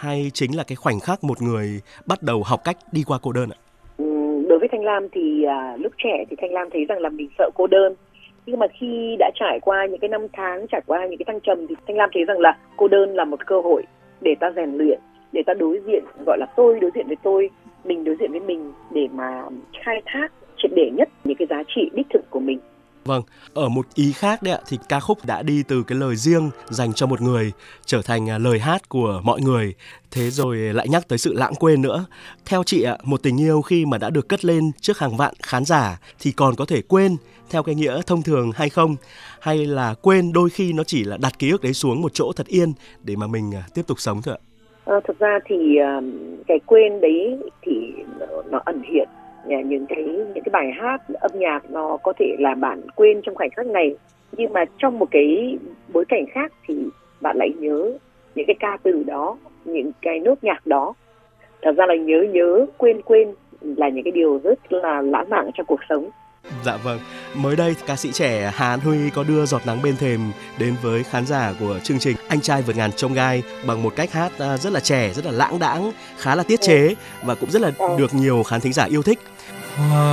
hay chính là cái khoảnh khắc một người bắt đầu học cách đi qua cô đơn ạ? Đối với Thanh Lam thì lúc trẻ thì Thanh Lam thấy rằng là mình sợ cô đơn. Nhưng mà khi đã trải qua những cái năm tháng, trải qua những cái thăng trầm thì Thanh Lam thấy rằng là cô đơn là một cơ hội để ta rèn luyện, để ta đối diện, gọi là tôi đối diện với tôi, mình đối diện với mình, để mà khai thác triệt để nhất những cái giá trị đích thực của mình. Vâng, ở một ý khác đấy ạ, thì ca khúc đã đi từ cái lời riêng dành cho một người trở thành lời hát của mọi người. Thế rồi lại nhắc tới sự lãng quên nữa. Theo chị ạ, một tình yêu khi mà đã được cất lên trước hàng vạn khán giả thì còn có thể quên theo cái nghĩa thông thường hay không? Hay là quên đôi khi nó chỉ là đặt ký ức đấy xuống một chỗ thật yên để mà mình tiếp tục sống thôi ạ? Thực ra thì cái quên đấy thì nó ẩn hiện những cái bài hát âm nhạc, nó có thể là bạn quên trong khoảnh khắc này, nhưng mà trong một cái bối cảnh khác thì bạn lại nhớ những cái ca từ đó, những cái nốt nhạc đó. Thật ra là nhớ quên là những cái điều rất là lãng mạn trong cuộc sống. Dạ vâng, mới đây ca sĩ trẻ Hà An Huy có đưa Giọt nắng bên thềm đến với khán giả của chương trình Anh trai vượt ngàn chông gai bằng một cách hát rất là trẻ, rất là lãng đãng, khá là tiết chế và cũng rất là được nhiều khán thính giả yêu thích.